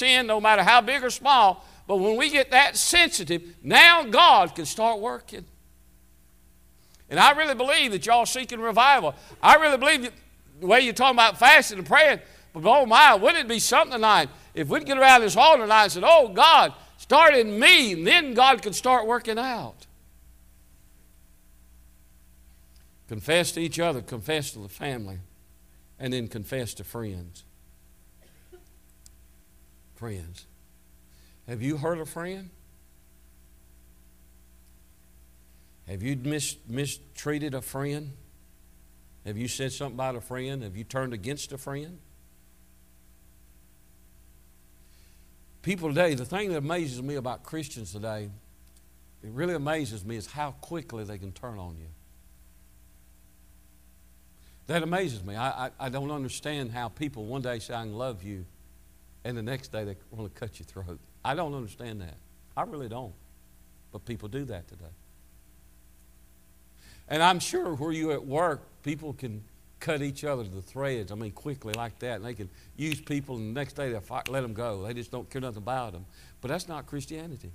sin, no matter how big or small. But when we get that sensitive, now God can start working. And I really believe that y'all seeking revival. I really believe that the way you're talking about fasting and praying, but oh my, wouldn't it be something tonight if we'd get around this altar tonight and said, oh God, start in me, and then God can start working out. Confess to each other, confess to the family, and then confess to friends. Friends. Have you hurt a friend? Have you mistreated a friend? Have you said something about a friend? Have you turned against a friend? People today, the thing that amazes me about Christians today, it really amazes me, is how quickly they can turn on you. That amazes me. I don't understand how people one day say, I can love you, and the next day they want to cut your throat. I don't understand that. I really don't. But people do that today. And I'm sure where you're at work, people can cut each other to the threads, quickly like that. And they can use people, and the next day they'll let them go. They just don't care nothing about them. But that's not Christianity.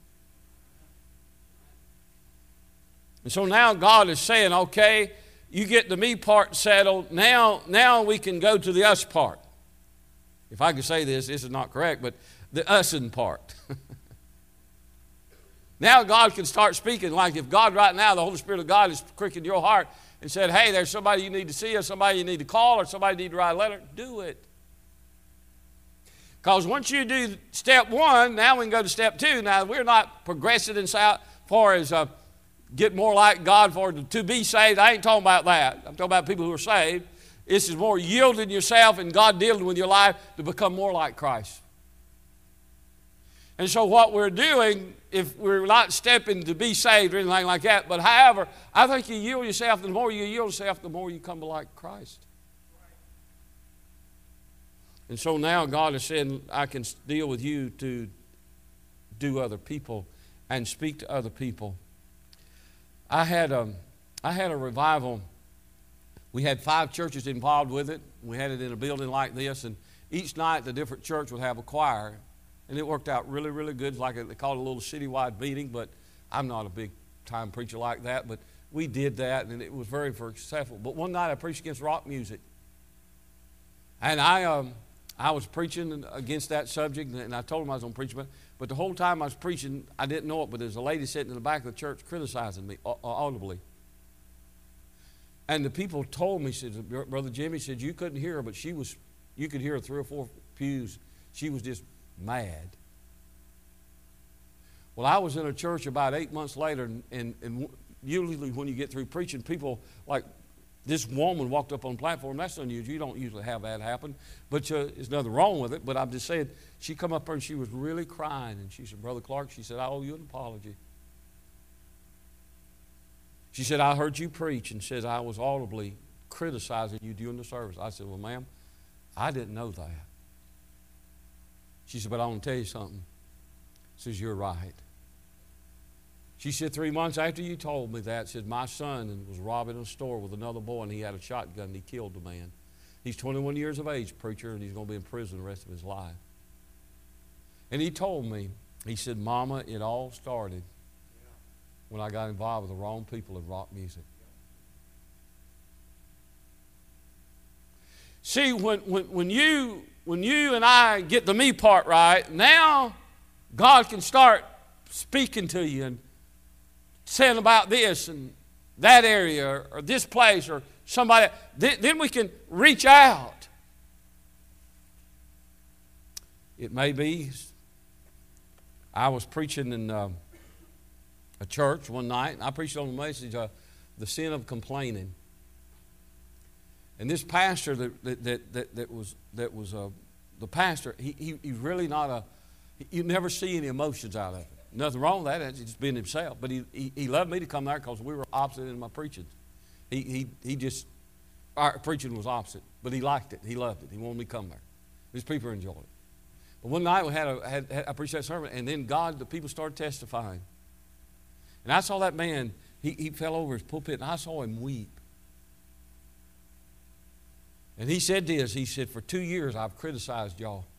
And so now God is saying, okay, you get the me part settled. Now we can go to the us part. If I could say this is not correct, but the using part. Now God can start speaking. Like if God right now, the Holy Spirit of God is pricking your heart and said, hey, there's somebody you need to see, or somebody you need to call, or somebody you need to write a letter, do it. Because once you do step one, now we can go to step two. Now we're not progressing as far as get more like God to be saved. I ain't talking about that. I'm talking about people who are saved. This is more yielding yourself and God dealing with your life to become more like Christ. And so what we're doing, if we're not stepping to be saved or anything like that, but however, I think you yield yourself, the more you yield yourself, the more you come to like Christ. And so now God is saying, I can deal with you to do other people and speak to other people. I had a revival. We had 5 churches involved with it. We had it in a building like this, and each night the different church would have a choir. And it worked out really, really good. It's like they call it a little citywide meeting, but I'm not a big-time preacher like that. But we did that, and it was very, very successful. But one night I preached against rock music. And I was preaching against that subject, and I told them I was going to preach about it. But the whole time I was preaching, I didn't know it, but there was a lady sitting in the back of the church criticizing me audibly. And the people told me, said, Brother Jimmy said, you couldn't hear her, but you could hear her 3 or 4 pews. She was just mad. Well, I was in a church about 8 months later, and usually when you get through preaching, people like this woman walked up on the platform. That's unusual. You don't usually have that happen. But there's nothing wrong with it. But I'm just saying, she come up there and she was really crying. And she said, Brother Clark, she said, I owe you an apology. She said, I heard you preach, and said I was audibly criticizing you during the service. I said, well, ma'am, I didn't know that. She said, but I want to tell you something. She says, you're right. She said, 3 months after you told me that, said, my son was robbing a store with another boy, and he had a shotgun, and he killed the man. He's 21 years of age, preacher, and he's going to be in prison the rest of his life. And he told me, he said, Mama, it all started when I got involved with the wrong people in rock music. See, when you and I get the me part right, now God can start speaking to you and saying about this and that area or this place or somebody. Then we can reach out. It may be, I was preaching in a church one night, and I preached on the message of the sin of complaining. And this pastor that was the pastor, he's really not you never see any emotions out of it. Nothing wrong with that. It's just being himself. But he loved me to come there because we were opposite in my preaching. Our preaching was opposite, but he liked it. He loved it. He wanted me to come there. His people enjoyed it. But one night I preached that sermon, and then the people started testifying. And I saw that man, he fell over his pulpit, and I saw him weep. And he said this, he said, for 2 years I've criticized y'all.